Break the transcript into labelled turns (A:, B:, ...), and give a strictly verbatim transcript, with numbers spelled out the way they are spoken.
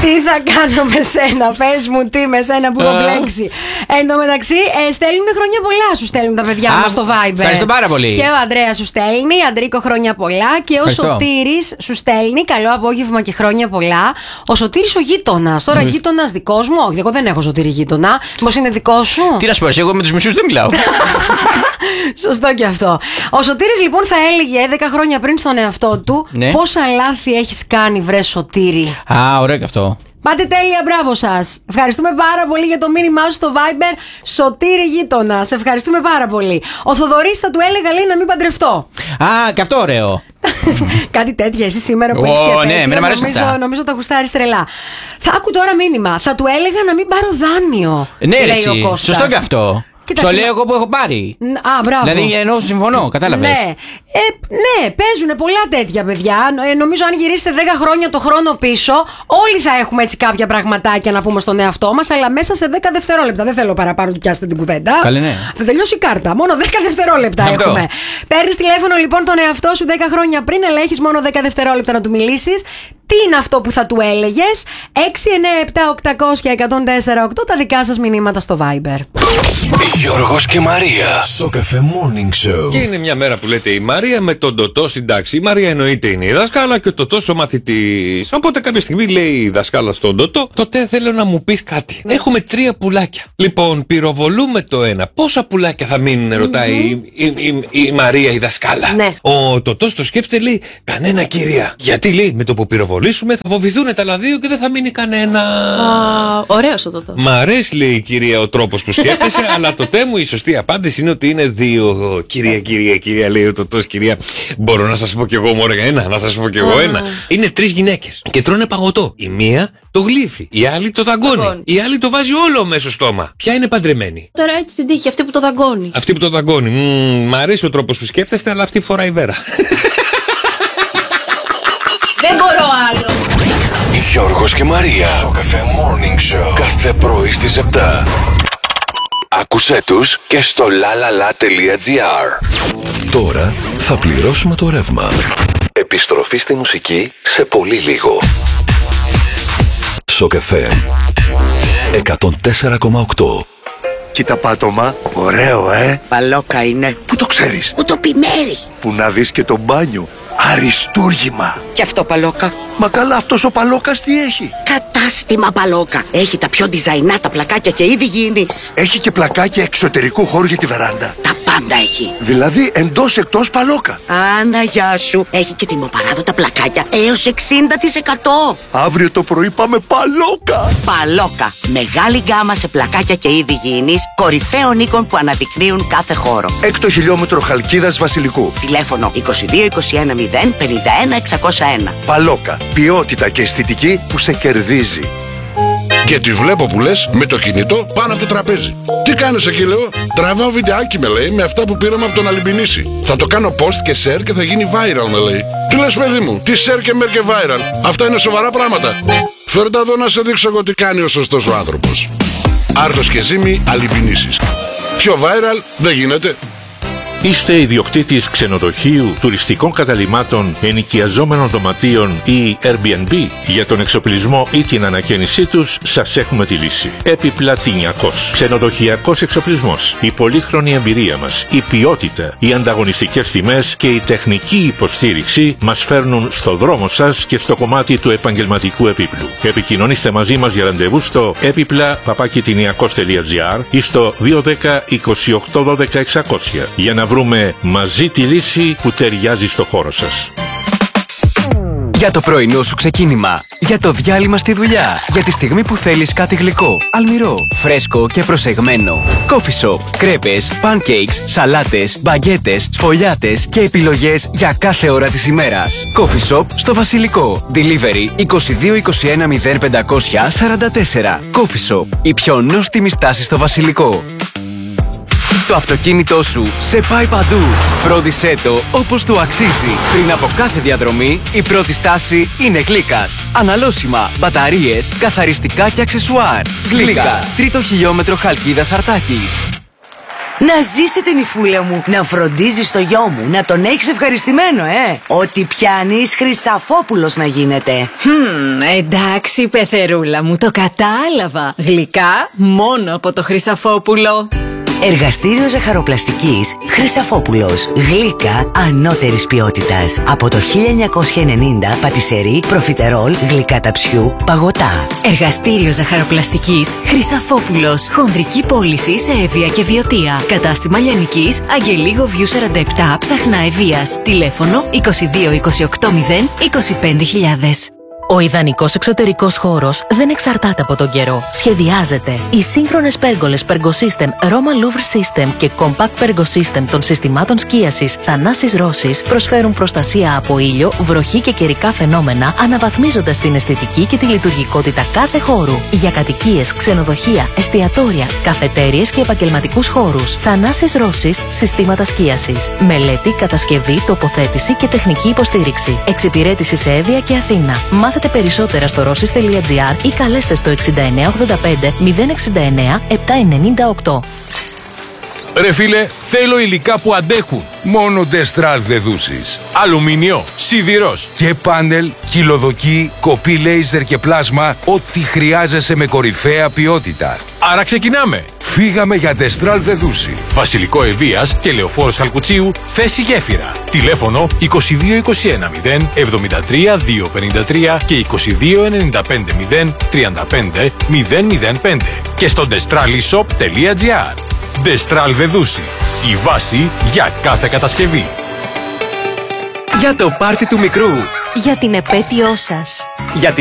A: Τι θα κάνω με σένα, πες μου τι με σένα που έχω μπλέξει. Εν τω μεταξύ, ε, στέλνουν χρόνια πολλά, σου στέλνουν τα παιδιά μας στο Viber.
B: Ευχαριστώ πάρα πολύ.
A: Και ο Ανδρέας σου στέλνει, Αντρίκο, χρόνια πολλά. Και ο Σωτήρης σου στέλνει, καλό απόγευμα και χρόνια πολλά. Ο Σωτήρης ο γείτονας. Τώρα mm. γείτονας δικός μου, όχι, εγώ δεν έχω Σωτήρη γείτονα. Μήπως είναι δικό σου?
B: Τι να σου πω, εγώ με τους μισούς δεν μιλάω.
A: Σωστό και αυτό. Ο Σωτήρης λοιπόν θα έλεγε δέκα χρόνια πριν στον εαυτό του, ναι, πόσα λάθη έχεις κάνει, βρε Σωτήρη.
B: Α, ωραίο και αυτό.
A: Πάτε τέλεια, μπράβο σας. Ευχαριστούμε πάρα πολύ για το μήνυμά σου στο Viber. Σωτήρη γείτονα. Σε ευχαριστούμε πάρα πολύ. Ο Θοδωρής θα του έλεγα, λέει, να μην παντρευτώ.
B: Α, και αυτό ωραίο.
A: Κάτι τέτοια, εσύ σήμερα που
B: oh,
A: έχεις και τέτοια,
B: ναι, νομίζω,
A: νομίζω, νομίζω τα γουστάρεις τρελά. Θα άκου τώρα μήνυμα. Θα του έλεγα να μην πάρω δάνειο.
B: Ναι, ρε, εσύ. Σωστό και αυτό. Στο λέω εγώ που έχω πάρει.
A: Α, μπράβο.
B: Δηλαδή εννοώ συμφωνώ, κατάλαβες.
A: Ναι, ε, ναι, παίζουν πολλά τέτοια παιδιά. Ε, νομίζω αν γυρίσετε δέκα χρόνια το χρόνο πίσω, όλοι θα έχουμε έτσι κάποια πραγματάκια να πούμε στον εαυτό μας, αλλά μέσα σε δέκα δευτερόλεπτα. Δεν θέλω παραπάνω του πιάσετε την κουβέντα.
B: Καλή, ναι.
A: Θα τελειώσει η κάρτα. Μόνο δέκα δευτερόλεπτα αυτό έχουμε. Παίρνεις τηλέφωνο λοιπόν τον εαυτό σου δέκα χρόνια πριν, αλλά έχεις μόνο δέκα δευτερόλεπτα να του μιλήσεις. Τι είναι αυτό που θα του έλεγες? έξι εννιά επτά οκτακόσια εκατόν τέσσερα οκτώ, τα δικά σας μηνύματα στο Viber.
C: Γιώργος και Μαρία στο Cafe Morning Show. Και είναι μια μέρα που λέτε η Μαρία με τον Τωτό στην τάξη. Η Μαρία εννοείται είναι η δασκάλα και ο Τωτός ο μαθητής. Οπότε κάποια στιγμή λέει η δασκάλα στον Τωτό, τότε θέλω να μου πεις κάτι. Έχουμε τρία πουλάκια. Λοιπόν, πυροβολούμε το ένα. Πόσα πουλάκια θα μείνουν, ρωτάει mm-hmm. η, η, η, η Μαρία η δασκάλα. Ναι. Ο Τωτός το σκέφτεται, λέει, κανένα κυρία. Γιατί λέει με το που πυροβολήσουμε θα φοβηθούν τα άλλα δύο και δεν θα μείνει κανένα.
A: Uh, ωραίος ο Τωτός.
C: Μ' αρέσει, λέει η κυρία, ο τρόπος που σκέφτεσαι, αλλά τότε μου η σωστή απάντηση είναι ότι είναι δύο. Κυρία, κυρία, κυρία, λέει ο Τωτός, κυρία. Μπορώ να σας πω κι εγώ μόνο ένα, να σας πω κι εγώ ένα. Είναι τρεις γυναίκες και τρώνε παγωτό. Η μία το γλύφει, η άλλη το δαγκώνει, δαγκώνει. Η άλλη το βάζει όλο μέσα στο στόμα. Ποια είναι παντρεμένη?
A: Τώρα έτσι την τύχη, αυτή που το δαγκώνει.
C: Αυτή που το δαγκώνει. Μ, μ' αρέσει ο τρόπος που σκέφτεστε, αλλά αυτή φοράει βέρα.
A: Δεν μπορώ άλλο.
C: Γιώργος και Μαρία στο Cafe Morning Show. Κάθε πρωί στις επτά. Άκουσέ τους και στο lalala.gr. Τώρα θα πληρώσουμε το ρεύμα. Επιστροφή στη μουσική σε πολύ λίγο. Στο Cafe εκατόν τέσσερα κόμμα οκτώ.
D: Κοίτα πάτωμα, ωραίο ε.
E: Παλόκα είναι.
D: Πού το ξέρεις?
E: Μου το πει Μέρη.
D: Που να δεις και το μπάνιο. Αριστούργημα.
E: Και αυτό Παλόκα?
D: Μα καλά, αυτός ο Παλόκας τι έχει?
E: Κατάστημα Παλόκα. Έχει τα πιο design τα πλακάκια και είδη γήινης.
D: Έχει και πλακάκια εξωτερικού χώρου για τη βεράντα.
E: Τα πάντα έχει.
D: Δηλαδή εντός εκτός Παλόκα.
E: Άνα, γεια σου. Έχει και τιμοπαράδοτα πλακάκια έως εξήντα τοις εκατό.
D: Αύριο το πρωί πάμε Παλόκα.
E: Παλόκα. Μεγάλη γκάμα σε πλακάκια και είδη γήινης, κορυφαίων οίκων που αναδεικνύουν κάθε χώρο.
D: Έκτο χιλιόμετρο Χαλκίδας Βασιλικού.
E: Τηλέφωνο είκοσι δύο είκοσι ένα μηδέν πενήντα ένα εξακόσια ένα.
D: Παλόκα. Ποιότητα και αισθητική που σε κερδίζει.
F: Και τη βλέπω που λες με το κινητό πάνω από το τραπέζι. Τι κάνεις εκεί, λέω? Τραβάω βιντεάκι, με λέει, με αυτά που πήραμε από τον Αλυμπινίση. Θα το κάνω post και share και θα γίνει viral, με λέει. Τι λες, παιδί μου? Τι share και mer και viral? Αυτά είναι σοβαρά πράγματα. Φέρτα εδώ να σε δείξω εγώ τι κάνει ο σωστός ο άνθρωπος. Άρτος και Ζήμη Αλυμπινίσης. Πιο viral δεν γίνεται.
G: Είστε ιδιοκτήτης ξενοδοχείου, τουριστικών καταλυμάτων, ενοικιαζόμενων δωματίων ή Airbnb? Για τον εξοπλισμό ή την ανακαίνισή τους σας έχουμε τη λύση. Επιπλατινιακός. Ξενοδοχειακός εξοπλισμός. Η πολύχρονη εμπειρία μας, η ποιότητα, οι ανταγωνιστικές τιμές και η τεχνική υποστήριξη μας φέρνουν στο δρόμο σας και στο κομμάτι του επαγγελματικού επίπλου. Επικοινωνήστε μαζί μας για ραντεβού στο έπιπλα παπάκι τινιακός τελεία τζι άρ ή στο δύο ένα μηδέν είκοσι οκτώ δώδεκα εξακόσια για να βρούμε μαζί τη λύση που ταιριάζει στο χώρο σας.
H: Για το πρωινό σου ξεκίνημα, για το διάλειμμα στη δουλειά, για τη στιγμή που θέλεις κάτι γλυκό, αλμυρό, φρέσκο και προσεγμένο. Coffee shop, κρέπες, pancakes, σαλάτες, μπαγκέτες, σφολιάτες και επιλογές για κάθε ώρα της ημέρας. Coffee shop στο Βασιλικό. Delivery είκοσι δύο είκοσι ένα μηδέν πεντακόσια σαράντα τέσσερα. Coffee shop. Η πιο νόστιμη στάση στο Βασιλικό. Το αυτοκίνητό σου σε πάει παντού. Φρόντισέ το όπως του αξίζει. Πριν από κάθε διαδρομή, η πρώτη στάση είναι Γλύκας. Αναλώσιμα, μπαταρίες, καθαριστικά και αξεσουάρ. Γλύκας. Τρίτο χιλιόμετρο Χαλκίδας Αρτάκης.
E: Να ζήσει την υφούλα μου, να φροντίζεις το γιο μου, να τον έχεις ευχαριστημένο, ε. Ό,τι πιάνεις, Χρυσαφόπουλος να γίνεται.
I: Hm, εντάξει, πεθερούλα μου, το κατάλαβα. Γλυκά μόνο από το Χρυσαφόπουλο.
E: Εργαστήριο ζαχαροπλαστικής Χρυσαφόπουλος. Γλύκα ανώτερης ποιότητας. Από το χίλια εννιακόσια ενενήντα πατισερί, προφιτερόλ, γλυκά ταψιού, παγωτά.
I: Εργαστήριο ζαχαροπλαστικής Χρυσαφόπουλος. Χονδρική πώληση σε Εύβοια και Βιωτία. Κατάστημα Λιανικής, Αγγελίγο Βιού σαράντα επτά, Ψαχνά Ευβοίας. Τηλέφωνο είκοσι δύο είκοσι οκτώ μηδέν είκοσι πέντε χιλιάδες. Ο ιδανικός εξωτερικός χώρος δεν εξαρτάται από τον καιρό. Σχεδιάζεται. Οι σύγχρονες πέργολες Pergosystem Roma Louvre System και Compact Pergosystem των συστημάτων σκίασης Θανάσης Ρώσης προσφέρουν προστασία από ήλιο, βροχή και καιρικά φαινόμενα, αναβαθμίζοντας την αισθητική και τη λειτουργικότητα κάθε χώρου. Για κατοικίες, ξενοδοχεία, εστιατόρια, καφετέριες και επαγγελματικούς χώρους. Θανάσης Ρώσης, συστήματα σκίασης. Μελέτη, κατασκευή, τοποθέτηση και τεχνική υποστήριξη. Εξυπηρέτηση σε Εύβοια και Αθήνα. Μάθετε περισσότερα στο rossis τελεία gr ή καλέστε στο εξήντα εννέα ογδόντα πέντε μηδέν εξήντα εννέα επτακόσια ενενήντα οκτώ.
J: Ρε φίλε, θέλω υλικά που αντέχουν. Μόνο Ντεστράλ Δεδούσης. Αλουμίνιο, σιδηρός και πάνελ, κυλοδοκή, κοπή λέιζερ και πλάσμα, ό,τι χρειάζεσαι με κορυφαία ποιότητα. Άρα ξεκινάμε. Φύγαμε για Ντεστράλ Δεδούση. Βασιλικό Ευβοίας και Λεωφόρος Χαλκουτσίου, θέση γέφυρα. Τηλέφωνο είκοσι δύο είκοσι ένα μηδέν εβδομήντα τρία διακόσια πενήντα τρία και είκοσι δύο ενενήντα πέντε μηδέν τριάντα πέντε μηδέν μηδέν πέντε και στο destralishop τελεία gr. Ντεστράλ Δεδούση. Η βάση για κάθε κατασκευή.
H: Για το πάρτι του μικρού.
I: Για την επέτειό σας.
H: Για την